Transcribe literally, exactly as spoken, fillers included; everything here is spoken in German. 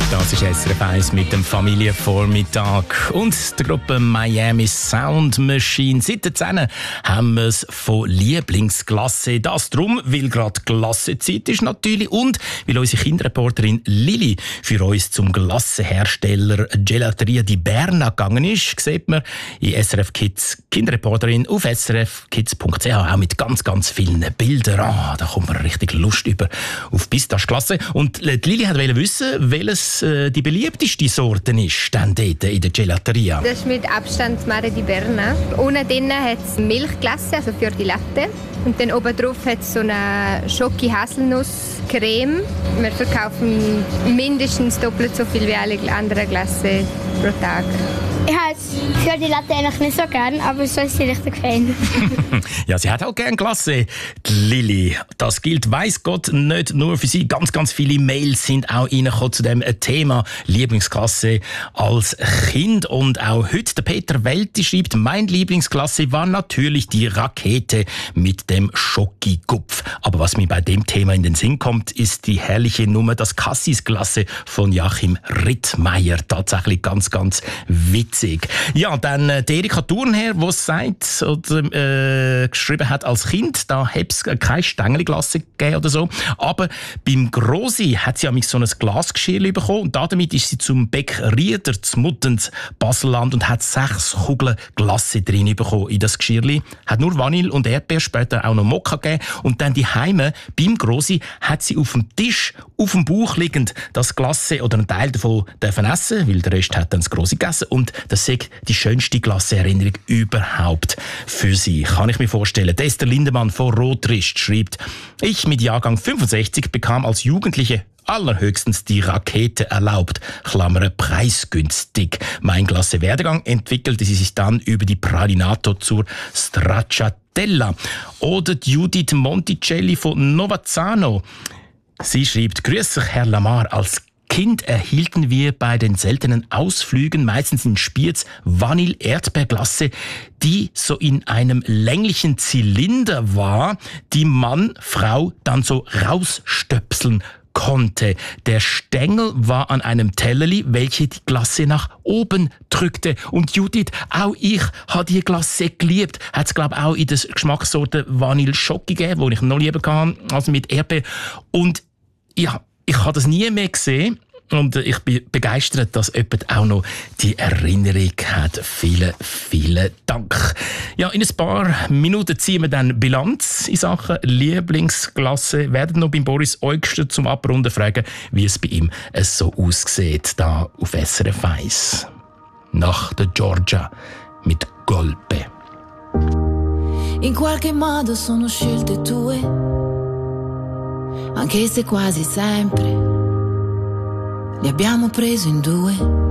Das ist S R F eins mit dem Familienvormittag und der Gruppe Miami Sound Machine. Seit zehn haben wir es von Lieblingsglasse. Das drum, weil gerade Glassezeit ist natürlich und weil unsere Kinderreporterin Lili für uns zum Glassenhersteller Gelateria di Berna gegangen ist, sieht man in S R F Kids Kinderreporterin auf s r f kids punkt c h auch mit ganz, ganz vielen Bildern. Ah, da kommt man richtig Lust über auf Pistacheglasse. Und die Lili wollte wissen, welches äh, die beliebteste Sorte ist dann dort in der Gelateria. Das ist mit Abstand Mare di Berna. Unten drin hat es Milchglasse, also für die Latte. Und dann oben drauf hat es so eine Schoki-Haselnuss-Creme. Wir verkaufen mindestens doppelt so viel wie alle anderen Glasse pro Tag. Ich habe für die Latte eigentlich nicht so gern, aber so ist sie richtig fein. Ja, sie hat auch gern Glasse, die Lili. Das gilt, weiss Gott, nicht nur für sie. Ganz, ganz viele Mails sind auch reingekommen zu dem Thema Lieblingsklasse als Kind. Und auch heute, der Peter Welti schreibt, mein Lieblingsklasse war natürlich die Rakete mit dem Schoki-Gupf. Aber was mir bei dem Thema in den Sinn kommt, ist die herrliche Nummer, das Cassis-Klasse von Joachim Rittmeier. Tatsächlich ganz, ganz witzig. Ja, dann äh, die Erika Thurnherr, die sagt oder äh, geschrieben hat als Kind, da hätte es keine Stängelglasse gegeben oder so. Aber beim Grossi hat sie so ein Glasgeschirr bekommen und damit ist sie zum Bäckrieder zu Muttens Baselland und hat sechs Kugeln Glasse drin bekommen in das Geschirrli. Hat nur Vanille und Erdbeer, später auch noch Mokka gegeben. Und dann die Heime beim Grossi hat sie auf dem Tisch, auf dem Bauch liegend, das Glasse oder einen Teil davon dürfen essen, weil der Rest hat dann das Grossi gegessen. Und das ist die schönste Glasseerinnerung überhaupt für sie. Kann ich mir vorstellen. Esther Lindemann von Rotrist schreibt, ich mit Jahrgang fünfundsechzig bekam als Jugendliche allerhöchstens die Rakete erlaubt, Klammer preisgünstig. Mein Glasse-Werdegang entwickelte sie sich dann über die Pralinato zur Stracciatella. Oder die Judith Monticelli von Novazzano. Sie schreibt, grüß dich, Herr Lamar, als Kind erhielten wir bei den seltenen Ausflügen, meistens in Spiez, Vanille-Erdbeerglasse, die so in einem länglichen Zylinder war, die Mann, Frau dann so rausstöpseln konnte. Der Stängel war an einem Tellerli, welche die Glasse nach oben drückte. Und Judith, auch ich habe die Glasse geliebt. Hat es, glaube ich, auch in der Geschmackssorte Vanille Schoki gegeben, die ich noch lieber kann, also mit Erdbeer. Und ja, ich habe das nie mehr gesehen und ich bin begeistert, dass jemand auch noch die Erinnerung hat. Vielen, vielen Dank. Ja, in ein paar Minuten ziehen wir dann Bilanz in Sachen Lieblingsklasse. Werden noch beim Boris Eugster zum Abrunden fragen, wie es bei ihm so aussieht, da auf S R F eins. Nach der Georgia mit Golpe. In qualche modo sono scelte tue, anche se quasi sempre li abbiamo preso in due.